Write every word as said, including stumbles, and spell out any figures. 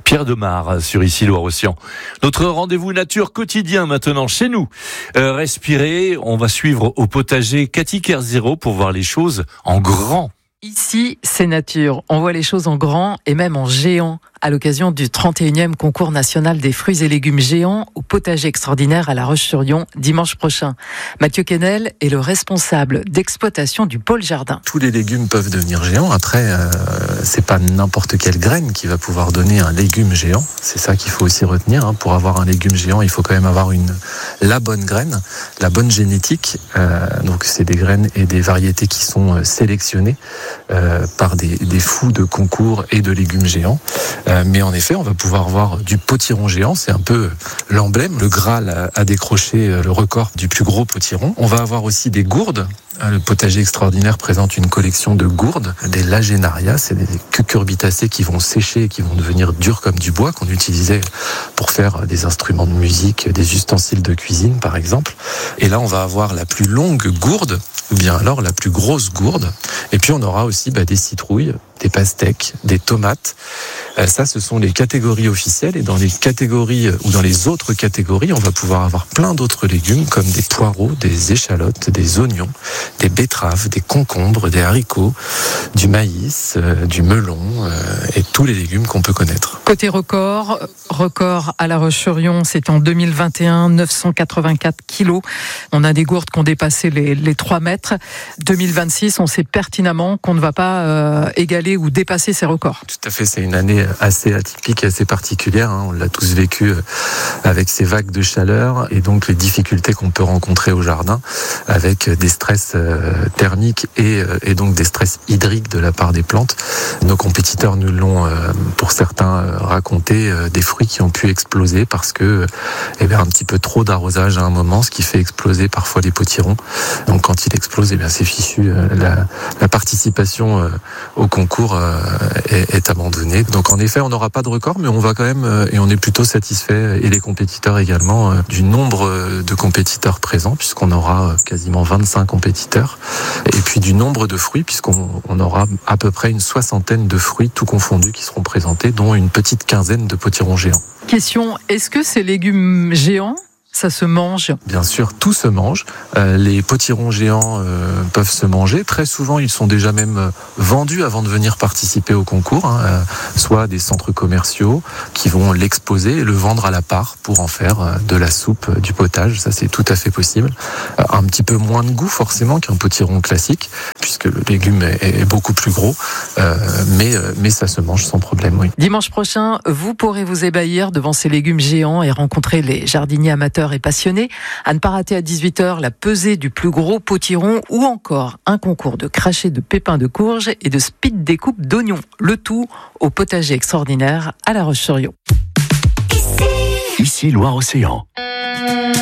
Pierre Demar sur Ici Loire-Océan. Notre rendez-vous nature quotidien maintenant chez nous. Euh, respirer, on va suivre au potager Cathy Kerzero pour voir les choses en grand. Ici, c'est nature. On voit les choses en grand et même en géant à l'occasion du trente et unième concours national des fruits et légumes géants au potager extraordinaire à La Roche-sur-Yon dimanche prochain. Mathieu Quesnel est le responsable d'exploitation du pôle jardin. Tous les légumes peuvent devenir géants. Après, euh, c'est pas n'importe quelle graine qui va pouvoir donner un légume géant. C'est ça qu'il faut aussi retenir. Hein. Pour avoir un légume géant, il faut quand même avoir une la bonne graine, la bonne génétique. Euh, donc, c'est des graines et des variétés qui sont sélectionnées euh, par des, des fous de concours et de légumes géants. Euh, mais en effet, on va pouvoir voir du potiron géant, c'est un peu l'emblème. Le Graal a, a décroché le record du plus gros potiron. On va avoir aussi des gourdes. Le potager extraordinaire présente une collection de gourdes, des lagenaria, c'est des cucurbitacées qui vont sécher et qui vont devenir durs comme du bois, qu'on utilisait pour faire des instruments de musique, des ustensiles de cuisine par exemple. Et là, on va avoir la plus longue gourde, ou bien alors la plus grosse gourde. Et puis on aura aussi bah, des citrouilles, des pastèques, des tomates. Ça, ce sont les catégories officielles. Et dans les catégories ou dans les autres catégories, on va pouvoir avoir plein d'autres légumes comme des poireaux, des échalotes, des oignons, des betteraves, des concombres, des haricots, du maïs, euh, du melon euh, et tous les légumes qu'on peut connaître. Côté record, record à La Roche-sur-Yon, c'est en deux mille vingt et un, neuf cent quatre-vingt-quatre kilos. On a des gourdes qui ont dépassé les, les trois mètres. deux mille vingt-six, on sait pertinemment qu'on ne va pas euh, égaler ou dépasser ces records. Tout à fait, c'est une année assez atypique, assez particulière. Hein. On l'a tous vécu avec ces vagues de chaleur et donc les difficultés qu'on peut rencontrer au jardin avec des stress thermiques et, et donc des stress hydriques de la part des plantes. Nos compétiteurs nous l'ont, pour certains, raconté, des fruits qui ont pu exploser parce que eh bien, un petit peu trop d'arrosage à un moment, ce qui fait exploser parfois les potirons. Donc quand il explose, eh bien, c'est fichu. La, la participation au concours est, est abandonnée. Donc en effet, on n'aura pas de record, mais on va quand même, et on est plutôt satisfait, et les compétiteurs également, du nombre de compétiteurs présents, puisqu'on aura quasiment vingt-cinq compétiteurs, et puis du nombre de fruits, puisqu'on on aura à peu près une soixantaine de fruits, tout confondus, qui seront présentés, dont une petite quinzaine de potirons géants. Question, est-ce que ces légumes géants, ça se mange? Bien sûr, tout se mange. Euh, les potirons géants euh, peuvent se manger. Très souvent, ils sont déjà même euh, vendus avant de venir participer au concours, hein, euh, soit des centres commerciaux qui vont l'exposer et le vendre à la part pour en faire euh, de la soupe, euh, du potage. Ça, c'est tout à fait possible. Euh, un petit peu moins de goût, forcément, qu'un potiron classique, puisque le légume est, est beaucoup plus gros, euh, mais, euh, mais ça se mange sans problème, oui. Dimanche prochain, vous pourrez vous ébahir devant ces légumes géants et rencontrer les jardiniers amateurs et passionnés. À ne pas rater à dix-huit heures la pesée du plus gros potiron ou encore un concours de cracher de pépins de courge et de speed découpe d'oignons. Le tout au potager extraordinaire à La Roche-sur-Yon. Ici, Ici Loire-Océan.